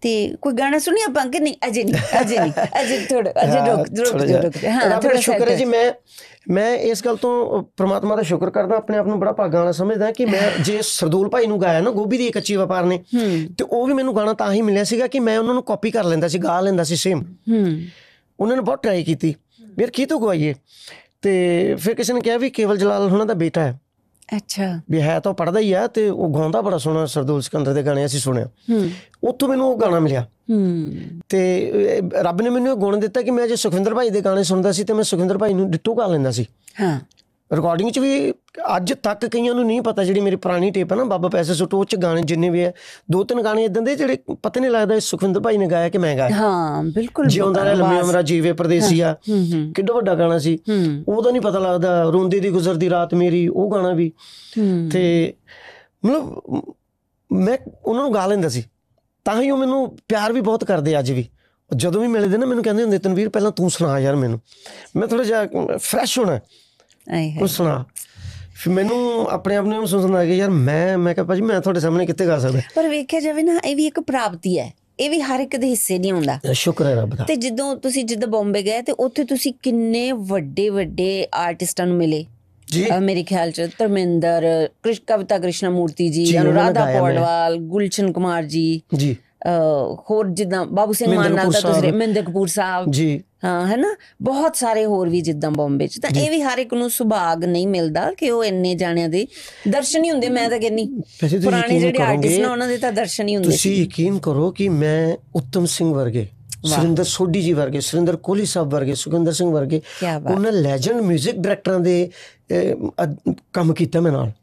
ਤੇ ਕੋਈ ਗਾਣਾ ਸੁਣੀ ਆਪਾਂ ਕਿ ਨਹੀਂ? ਅਜੇ ਥੋੜਾ ਰੁਕ ਹਾਂ ਥੋੜਾ ਥੋੜਾ ਸ਼ੁਕਰ ਹੈ ਜੀ। ਮੈਂ ਇਸ ਗੱਲ ਤੋਂ ਪ੍ਰਮਾਤਮਾ ਦਾ ਸ਼ੁਕਰ ਕਰਦਾ, ਆਪਣੇ ਆਪ ਨੂੰ ਬੜਾ ਭਾਗਾਂ ਵਾਲਾ ਸਮਝਦਾ ਕਿ ਮੈਂ ਜੇ ਸਰਦੂਲ ਭਾਈ ਨੂੰ ਗਾਇਆ ਨਾ ਗੋਭੀ ਦੀ ਕੱਚੀ ਵਪਾਰ ਨੇ, ਤੇ ਉਹ ਵੀ ਮੈਨੂੰ ਗਾਣਾ ਤਾਂ ਹੀ ਮਿਲਿਆ ਸੀਗਾ ਕਿ ਮੈਂ ਉਹਨਾਂ ਨੂੰ ਕਾਪੀ ਕਰ ਲੈਂਦਾ ਸੀ, ਗਾ ਲੈਂਦਾ ਸੀ ਸੇਮ। ਉਹਨਾਂ ਨੇ ਬਹੁਤ ਟਰਾਈ ਕੀਤੀ ਵੀ ਯਾਰ ਕੀ ਤੋਂ ਗਵਾਈਏ, ਤੇ ਫਿਰ ਕਿਸੇ ਨੇ ਕਿਹਾ ਵੀ ਕੇਵਲ ਜਲਾਲ ਉਹਨਾਂ ਦਾ ਬੇਟਾ ਹੈ। ਅੱਛਾ। ਵੀ ਹੈ ਤਾਂ ਪੜ੍ਹਦਾ ਹੀ ਆ, ਤੇ ਉਹ ਗਾਉਂਦਾ ਬੜਾ ਸੋਹਣਾ, ਸਰਦੂਲ ਸਿਕੰਦਰ ਦੇ ਗਾਣੇ ਅਸੀਂ ਸੁਣਿਆ, ਉੱਥੋਂ ਮੈਨੂੰ ਉਹ ਗਾਣਾ ਮਿਲਿਆ। ਤੇ ਰੱਬ ਨੇ ਮੈਨੂੰ ਇਹ ਗੁਣ ਦਿੱਤਾ ਕਿ ਮੈਂ ਜੇ ਸੁਖਵਿੰਦਰ ਭਾਈ ਦੇ ਗਾਣੇ ਸੁਣਦਾ ਸੀ ਤੇ ਮੈਂ ਸੁਖਵਿੰਦਰ ਭਾਈ ਨੂੰ ਡਿੱਟੋ ਗਾ ਲੈਂਦਾ ਸੀ। ਰਿਕਾਰਡਿੰਗ 'ਚ ਵੀ ਅੱਜ ਤੱਕ ਕਈਆਂ ਨੂੰ ਨਹੀਂ ਪਤਾ, ਜਿਹੜੀ ਮੇਰੀ ਪੁਰਾਣੀ ਟੇਪ ਹੈ ਨਾ ਬਾਬਾ ਪੈਸੇ ਸੁੱਟੋ, ਉਹ 'ਚ ਗਾਣੇ ਜਿੰਨੇ ਵੀ ਹੈ 2-3 ਗਾਣੇ ਇਦਾਂ ਦੇ ਜਿਹੜੇ ਪਤਾ ਨਹੀਂ ਲੱਗਦਾ ਸੁਖਵਿੰਦਰ ਭਾਈ ਨੇ ਗਾਇਆ ਕਿ ਮੈਂ ਗਾਇਆ। ਹਾਂ ਬਿਲਕੁਲ। ਜਿਉਂਦਾ ਰਹਿ ਲੰਮੀ ਉਮਰਾ ਜੀਵੇ ਪਰਦੇਸੀਆ, ਕਿੱਡਾ ਵੱਡਾ ਗਾਣਾ ਸੀ, ਉਹਦਾ ਨਹੀਂ ਪਤਾ ਲੱਗਦਾ। ਰੋਂਦੀ ਦੀ ਗੁਜ਼ਰਦੀ ਰਾਤ ਮੇਰੀ, ਉਹ ਗਾਣਾ ਵੀ। ਤੇ ਮਤਲਬ ਮੈਂ ਉਹਨਾਂ ਨੂੰ ਗਾ ਲੈਂਦਾ ਸੀ, ਤਾਂ ਹੀ ਉਹ ਮੈਨੂੰ ਪਿਆਰ ਵੀ ਬਹੁਤ ਕਰਦੇ ਅੱਜ ਵੀ। ਜਦੋਂ ਵੀ ਮਿਲਦੇ ਨਾ ਮੈਨੂੰ ਕਹਿੰਦੇ ਹੁੰਦੇ ਤਨਵੀਰ ਪਹਿਲਾਂ ਤੂੰ ਸੁਣਾ ਯਾਰ, ਮੈਂ ਥੋੜ੍ਹਾ ਜਿਹਾ ਫਰੈਸ਼ ਹੋਣਾ, ਕੁਛ ਸੁਣਾ। ਫਿਰ ਮੈਨੂੰ ਆਪਣੇ ਆਪ ਨੂੰ ਸੁਣਨ ਲੱਗ ਗਿਆ ਯਾਰ ਮੈਂ ਕਿਹਾ ਭਾਜੀ ਮੈਂ ਤੁਹਾਡੇ ਸਾਹਮਣੇ ਕਿੱਥੇ ਗਾ ਸਕਦਾ। ਪਰ ਵੇਖਿਆ ਜਾਵੇ ਨਾ ਇਹ ਵੀ ਇੱਕ ਪ੍ਰਾਪਤੀ ਹੈ, ਇਹ ਵੀ ਹਰ ਇੱਕ ਦੇ ਹਿੱਸੇ ਨਹੀਂ ਹੁੰਦਾ। ਸ਼ੁਕਰ ਹੈ ਰੱਬ ਦਾ। ਤੇ ਜਦੋਂ ਤੁਸੀਂ ਬੰਬੇ ਗਏ ਤੇ ਉੱਥੇ ਤੁਸੀਂ ਕਿੰਨੇ ਵੱਡੇ ਆਰਟਿਸਟਾਂ ਨੂੰ ਮਿਲੇ ਜੀ। ਮੇਰੇ ਖਿਆਲ 'ਚ ਧਰਮਿੰਦਰ, ਕਵਿਤਾ ਕ੍ਰਿਸ਼ਨਾ ਮੂਰਤੀ ਜੀ, ਅਨੁਰਾਧਾ ਪੌਡਵਾਲ, ਗੁਲਸ਼ਨ ਕੁਮਾਰ ਜੀ, ਹੋਰ ਜਿੱਦਾਂ ਬਾਬੂ ਸਿੰਘ ਮਾਨ ਨਾਲ ਤਾਂ ਤੁਸੀਂ, ਮਹਿੰਦਰ ਕਪੂਰ ਸਾਹਿਬ ਜੀ, ਹਾਂ ਹੈ ਨਾ, ਬਹੁਤ ਸਾਰੇ ਹੋਰ ਵੀ ਜਿੱਦਾਂ ਬੰਬੇ 'ਚ। ਤਾਂ ਇਹ ਵੀ ਹਰ ਇੱਕ ਨੂੰ ਸੁਭਾਗ ਨਹੀਂ ਮਿਲਦਾ ਕਿ ਉਹ ਇੰਨੇ ਜਾਣਿਆਂ ਦੇ ਦਰਸ਼ਨ ਹੀ ਹੁੰਦੇ। ਮੈਂ ਤਾਂ ਕਹਿੰਦੀ ਪੁਰਾਣੇ ਜਿਹੜੇ ਆਰਟਿਸਟ ਨੇ ਉਹਨਾਂ ਦੇ ਤਾਂ ਦਰਸ਼ਨ ਹੀ ਹੁੰਦੇ। ਤੁਸੀਂ ਯਕੀਨ ਕਰੋ ਕਿ ਮੈਂ ਉੱਤਮ ਸਿੰਘ ਵਰਗੇ, ਸੁਰਿੰਦਰ ਸੋਢੀ ਜੀ ਵਰਗੇ, ਸੁਰਿੰਦਰ ਕੋਹਲੀ ਸਾਹਿਬ ਵਰਗੇ, ਸੁਖਿੰਦਰ ਸਿੰਘ ਵਰਗੇ, ਉਹਨਾਂ ਲੈਜੈਂਡ ਮਿਊਜ਼ਿਕ ਡਾਇਰੈਕਟਰਾਂ ਦੇ ਕੰਮ ਕੀਤਾ ਮੈਂ ਨਾਲ।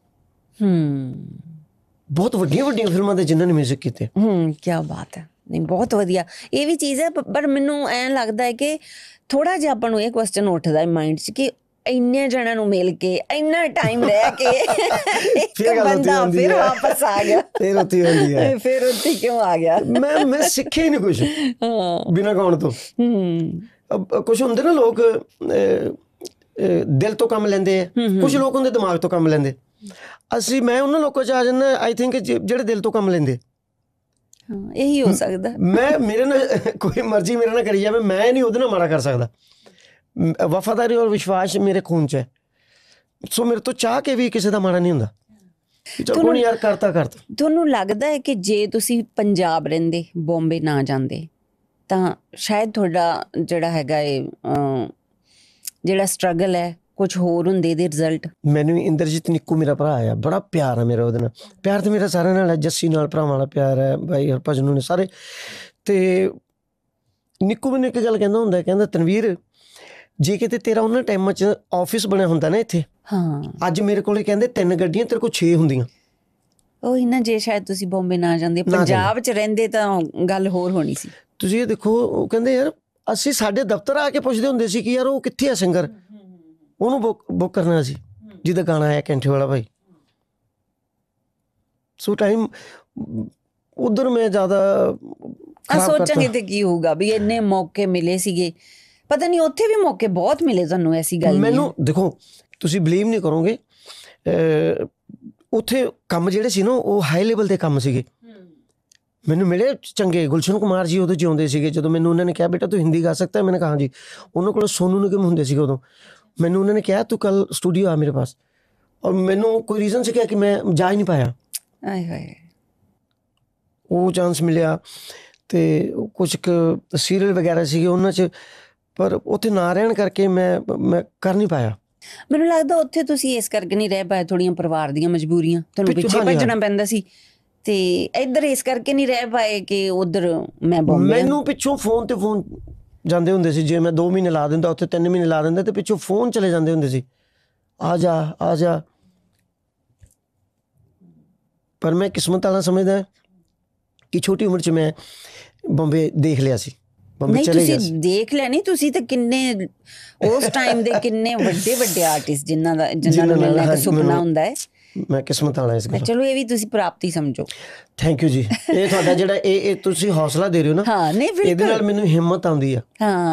ਬਹੁਤ ਵੱਡੀਆਂ ਫਿਲਮਾਂ ਦੇ ਜਿਨ੍ਹਾਂ ਨੇ ਮਿਊਜ਼ਿਕ ਕੀਤੇ। ਕੀ ਬਾਤ ਹੈ। ਨਹੀਂ ਬਹੁਤ ਵਧੀਆ ਇਹ ਵੀ ਚੀਜ਼ ਹੈ। ਪਰ ਮੈਨੂੰ ਐਂ ਲੱਗਦਾ ਹੈ ਕਿ ਥੋੜਾ ਜਿਹਾ ਆਪਾਂ ਨੂੰ ਇਹ ਕੁਐਸਚਨ ਉੱਠਦਾ ਹੈ ਮਾਈਂਡ 'ਚ ਕਿ ਇੰਨੇ ਜਣਿਆਂ ਨੂੰ ਮਿਲ ਕੇ ਇੰਨਾ ਟਾਈਮ ਰਹਿ ਕੇ ਇੱਕ ਬੰਦਾ ਫਿਰ ਵਾਪਸ ਆ ਗਿਆ, ਫਿਰ ਉੱਥੇ ਕਿਉਂ ਆ ਗਿਆ? ਮੈਂ ਸਿੱਖਿਆ ਹੀ ਨਹੀਂ ਕੁਛ ਬਿਨਾਂ ਗਾਉਣ ਤੋਂ। ਕੁਛ ਹੁੰਦੇ ਨਾ ਲੋਕ ਦਿਲ ਤੋਂ ਕੰਮ ਲੈਂਦੇ ਆ, ਕੁਛ ਲੋਕ ਹੁੰਦੇ ਦਿਮਾਗ ਤੋਂ ਕੰਮ ਲੈਂਦੇ। ਮੈਂ ਉਹਨਾਂ ਲੋਕਾਂ 'ਚ ਆ ਜਾਂਦਾ ਆਈ ਥਿੰਕ ਜਿਹੜੇ ਦਿਲ ਤੋਂ ਕੰਮ ਲੈਂਦੇ। ਇਹੀ ਹੋ ਸਕਦਾ। ਮੇਰੇ ਨਾਲ ਕੋਈ ਮਰਜ਼ੀ ਮੇਰੇ ਨਾਲ ਕਰੀ ਜਾਵੇ, ਮੈਂ ਨਹੀਂ ਉਹਦੇ ਨਾਲ ਮਾੜਾ ਕਰ ਸਕਦਾ। ਵਫਾਦਾਰੀ ਔਰ ਵਿਸ਼ਵਾਸ ਮੇਰੇ ਖੂਨ 'ਚ ਹੈ, ਸੋ ਮੇਰੇ ਤੋਂ ਚਾਹ ਕੇ ਵੀ ਕਿਸੇ ਦਾ ਮਾੜਾ ਨਹੀਂ ਹੁੰਦਾ। ਚਲੋ ਯਾਰ ਕਰਤਾ। ਤੁਹਾਨੂੰ ਲੱਗਦਾ ਹੈ ਕਿ ਜੇ ਤੁਸੀਂ ਪੰਜਾਬ ਰਹਿੰਦੇ, ਬੰਬੇ ਨਾ ਜਾਂਦੇ, ਤਾਂ ਸ਼ਾਇਦ ਤੁਹਾਡਾ ਜਿਹੜਾ ਹੈਗਾ ਜਿਹੜਾ ਸਟਰਗਲ ਹੈ ਕੁਛ ਹੋਰ ਹੁੰਦੇ ਇਹਦੇ ਰਿਜ਼ਲਟ? ਮੈਨੂੰ ਇੰਦਰਜੀਤ ਨਿੱਕੂ ਮੇਰਾ ਭਰਾ ਆ, ਬੜਾ ਪਿਆਰ ਆ ਮੇਰਾ ਉਹਦੇ ਨਾਲ। ਪਿਆਰ ਤਾਂ ਮੇਰਾ ਸਾਰਿਆਂ ਨਾਲ ਹੈ, ਜੱਸੀ ਨਾਲ ਭਰਾਵਾਂ ਵਾਲਾ ਪਿਆਰ ਹੈ, ਭਾਈ ਹਰਭਜਨ ਨੂੰ ਨੇ ਸਾਰੇ। ਤੇ ਨਿੱਕੂ ਮੈਨੂੰ ਇੱਕ ਗੱਲ ਕਹਿੰਦਾ ਹੁੰਦਾ, ਕਹਿੰਦਾ ਤਨਵੀਰ ਜੇ ਕਿਤੇ ਤੇਰਾ ਉਹਨਾਂ ਟਾਈਮਾਂ 'ਚ ਆਫਿਸ ਬਣਿਆ ਹੁੰਦਾ ਨਾ ਇੱਥੇ, ਅੱਜ ਮੇਰੇ ਕੋਲੇ ਕਹਿੰਦੇ 3 ਗੱਡੀਆਂ, ਤੇਰੇ ਕੋਲ 6 ਹੁੰਦੀਆਂ। ਉਹੀ ਨਾ, ਜੇ ਸ਼ਾਇਦ ਤੁਸੀਂ ਬੰਬੇ ਨਾ ਜਾਂਦੇ, ਪੰਜਾਬ 'ਚ ਰਹਿੰਦੇ ਤਾਂ ਗੱਲ ਹੋਰ ਹੋਣੀ ਸੀ। ਤੁਸੀਂ ਇਹ ਦੇਖੋ, ਉਹ ਕਹਿੰਦੇ ਯਾਰ ਅਸੀਂ ਸਾਡੇ ਦਫ਼ਤਰ ਆ ਕੇ ਪੁੱਛਦੇ ਹੁੰਦੇ ਸੀ ਕਿ ਯਾਰ ਉਹ ਕਿੱਥੇ ਆ ਸਿੰਗਰ, ਉਹਨੂੰ ਬੁੱਕ ਕਰਨਾ ਸੀ ਜਿਹਦਾ ਗਾਣਾ ਆਇਆ ਕੈਂਠੇ ਵਾਲਾ ਭਾਈ। ਸੋ ਟਾਈਮ ਉਧਰ ਮੈਂ ਜ਼ਿਆਦਾ ਸੋਚਾਂਗੇ ਤੇ ਕੀ ਹੋਊਗਾ ਵੀ ਇੰਨੇ ਮੌਕੇ ਮਿਲੇ ਸੀਗੇ, ਪਤਾ ਨਹੀਂ ਉੱਥੇ ਵੀ ਮੌਕੇ ਬਹੁਤ ਮਿਲੇ ਤੁਹਾਨੂੰ, ਐਸੀ ਗੱਲ ਮੈਨੂੰ ਦੇਖੋ ਤੁਸੀਂ ਬਿਲੀਵ ਨਹੀਂ ਕਰੋਗੇ, ਉੱਥੇ ਕੰਮ ਜਿਹੜੇ ਸੀ ਨਾ ਉਹ ਹਾਈ ਲੈਵਲ ਦੇ ਕੰਮ ਸੀਗੇ। ਮੈਨੂੰ ਮਿਲੇ ਚੰਗੇ ਗੁਲਸ਼ਨ ਕੁਮਾਰ ਜੀ, ਉਦੋਂ ਜਿਉਂਦੇ ਸੀਗੇ। ਜਦੋਂ ਮੈਨੂੰ ਉਹਨਾਂ ਨੇ ਕਿਹਾ ਬੇਟਾ ਤੂੰ ਹਿੰਦੀ ਗਾ ਸਕਦਾ, ਮੈਨੇ ਕਹਾ ਜੀ। ਉਹਨਾਂ ਕੋਲ ਸੋਨੂ ਨਿਗਮ ਹੁੰਦੇ ਸੀਗੇ ਉਦੋਂ। ਮੈਨੂੰ ਉਹਨਾਂ ਨੇ ਕਿਹਾ ਤੂੰ ਕੱਲ ਸਟੂਡੀਓ ਆ ਮੇਰੇ ਪਾਸ, ਔਰ ਮੈਨੂੰ ਕੋਈ ਰੀਜ਼ਨ ਸੀ ਕਿ ਮੈਂ ਜਾ ਹੀ ਨਹੀਂ ਪਾਇਆ। ਉਹ ਚਾਂਸ ਮਿਲਿਆ ਤੇ ਕੁਝ ਕੁ ਸੀਰੀਅਲ ਵਗੈਰਾ ਸੀਗੇ ਉਹਨਾਂ 'ਚ, ਪਰ ਉੱਥੇ ਨਾ ਰਹਿਣ ਕਰਕੇ ਮੈਂ ਕਰ ਨਹੀਂ ਪਾਇਆ। ਮੈਨੂੰ ਲੱਗਦਾ ਉੱਥੇ ਤੁਸੀਂ ਇਸ ਕਰਕੇ ਨਹੀਂ ਰਹਿ ਪਾਏ, ਥੋੜੀਆਂ ਪਰਿਵਾਰ ਦੀਆਂ ਮਜਬੂਰੀਆਂ, ਤੁਹਾਨੂੰ ਪਿੱਛੇ ਭੱਜਣਾ ਪੈਂਦਾ ਸੀ, ਤੇ ਇੱਧਰ ਇਸ ਕਰਕੇ ਨਹੀਂ ਰਹਿ ਪਾਏ ਕਿ ਉੱਧਰ ਮੈਂ ਬੰਬੇ। ਮੈਨੂੰ ਪਿੱਛੋਂ ਫੋਨ ਜਾਂਦੇ ਹੁੰਦੇ ਸੀ, ਜੇ ਮੈਂ 2 ਮਹੀਨੇ ਲਾ ਦਿੰਦਾ ਉੱਥੇ, 3 ਮਹੀਨੇ ਲਾ ਦਿੰਦਾ, ਤੇ ਪਿੱਛੋਂ ਫੋਨ ਚਲੇ ਜਾਂਦੇ ਹੁੰਦੇ ਸੀ, ਆ ਜਾ। ਪਰ ਮੈਂ ਕਿਸਮਤ ਵਾਲਾ ਸਮਝਦਾ ਕਿ ਛੋਟੀ ਉਮਰ 'ਚ ਮੈਂ ਬੰਬੇ ਦੇਖ ਲਿਆ ਸੀ। ਨਹੀਂ ਤੁਸੀਂ ਦੇਖ ਲਿਆ ਨਹੀਂ, ਤੁਸੀਂ ਤਾਂ ਕਿੰਨੇ ਉਸ ਟਾਈਮ ਦੇ ਕਿੰਨੇ ਵੱਡੇ ਆਰਟਿਸਟ ਜਿਨ੍ਹਾਂ ਨੂੰ ਮਿਲਣਾ ਇੱਕ ਸੁਪਨਾ ਹੁੰਦਾ ਹੈ। ਮੈਂ ਕਿਸਮਤ ਵਾਲਾ ਇਸ ਗੱਲ। ਚਲੋ ਇਹ ਵੀ ਤੁਸੀਂ ਪ੍ਰਾਪਤੀ ਸਮਝੋ। ਥੈਂਕ ਯੂ ਜੀ। ਇਹ ਤੁਹਾਡਾ ਜਿਹੜਾ ਇਹ ਤੁਸੀਂ ਹੌਸਲਾ ਦੇ ਰਹੇ ਹੋ ਨਾ, ਇਹਦੇ ਨਾਲ ਮੈਨੂੰ ਹਿੰਮਤ ਆਉਂਦੀ ਆ।